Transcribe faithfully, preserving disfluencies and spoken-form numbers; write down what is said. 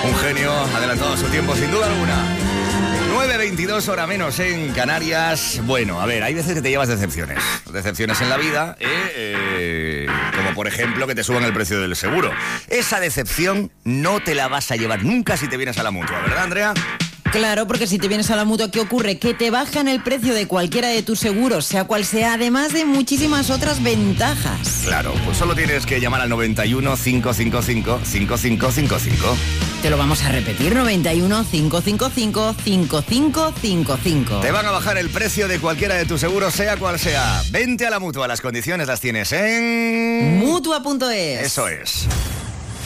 Un genio, adelantado a su tiempo, sin duda alguna. nueve veintidós, hora menos en Canarias. Bueno, a ver, hay veces que te llevas decepciones. Decepciones en la vida, ¿eh? Eh, como por ejemplo que te suban el precio del seguro. Esa decepción no te la vas a llevar nunca si te vienes a la Mutua, ¿verdad, Andrea? Claro, porque si te vienes a la Mutua, ¿qué ocurre? Que te bajan el precio de cualquiera de tus seguros, sea cual sea, además de muchísimas otras ventajas. Claro, pues solo tienes que llamar al noventa y uno, cinco cinco cinco, cinco cinco cinco cinco. Te lo vamos a repetir, noventa y uno, cinco cinco cinco, cinco cinco cinco cinco. Te van a bajar el precio de cualquiera de tus seguros, sea cual sea. Vente a la Mutua, las condiciones las tienes en... Mutua punto es. Eso es.